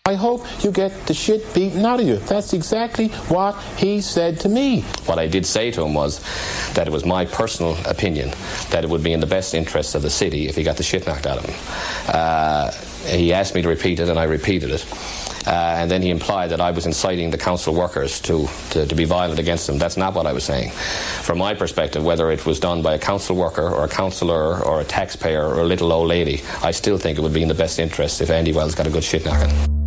I hope you get the shit beaten out of you. That's exactly what he said to me. What I did say to him was that it was my personal opinion that it would be in the best interests of the city if he got the shit knocked out of him. He asked me to repeat it, and I repeated it. And then he implied that I was inciting the council workers to be violent against him. That's not what I was saying. From my perspective, whether it was done by a council worker or a councillor or a taxpayer or a little old lady, I still think it would be in the best interest if Andy Wells got a good shit knocking.